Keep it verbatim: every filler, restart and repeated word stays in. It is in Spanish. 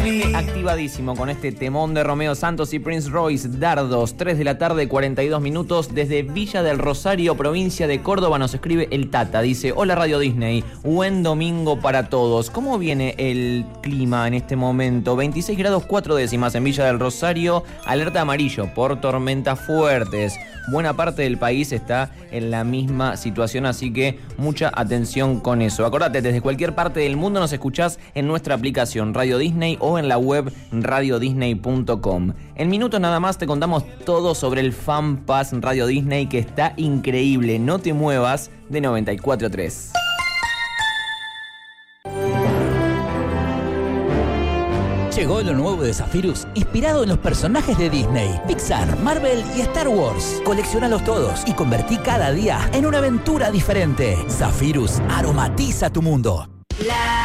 Estoy activadísimo con este temón de Romeo Santos y Prince Royce, Dardos, tres de la tarde, cuarenta y dos minutos, desde Villa del Rosario, provincia de Córdoba, nos escribe el Tata, dice: hola Radio Disney, buen domingo para todos. ¿Cómo viene el clima en este momento? veintiséis grados cuatro décimas en Villa del Rosario, alerta amarillo por tormentas fuertes. Buena parte del país está en la misma situación, así que mucha atención con eso. Acordate, desde cualquier parte del mundo nos escuchás en nuestra aplicación Radio Disney o en la web radio disney punto com. En minutos nada más te contamos todo sobre el Fan Pass Radio Disney, que está increíble. No te muevas de noventa y cuatro punto tres. Llegó lo nuevo de Zephyrus, inspirado en los personajes de Disney, Pixar, Marvel y Star Wars. Coleccionalos todos y convertí cada día en una aventura diferente. Zephyrus aromatiza tu mundo.